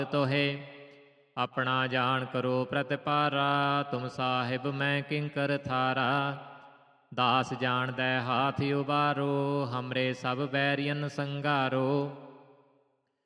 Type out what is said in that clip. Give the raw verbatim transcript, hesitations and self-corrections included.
ਤੋਹੇ। ਆਪਣਾ ਜਾਣ ਕਰੋ ਪ੍ਰਤਿਪਾਰਾ, ਤੁਮ ਸਾਹਿਬ ਮੈਂ ਕਿੰਕਰ ਥਾਰਾ। ਦਾਸ ਜਾਣਦੈ ਹਾਥ ਉਬਾਰੋ, ਹਮਰੇ ਸਭ ਬੈਰੀਅਨ ਸੰਘਾਰੋ।